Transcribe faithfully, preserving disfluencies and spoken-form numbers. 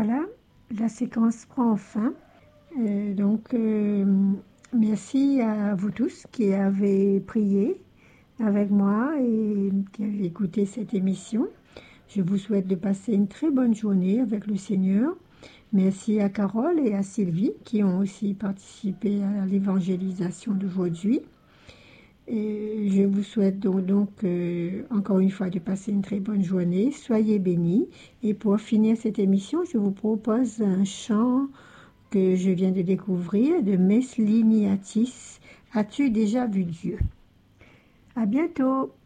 Voilà, la séquence prend fin. Euh, donc, euh, merci à vous tous qui avez prié avec moi et qui avez écouté cette émission. Je vous souhaite de passer une très bonne journée avec le Seigneur. Merci à Carole et à Sylvie qui ont aussi participé à l'évangélisation d'aujourd'hui. Et je vous souhaite donc, donc euh, encore une fois de passer une très bonne journée. Soyez bénis. Et pour finir cette émission, je vous propose un chant que je viens de découvrir de Messliniatis. As-tu déjà vu Dieu? À bientôt.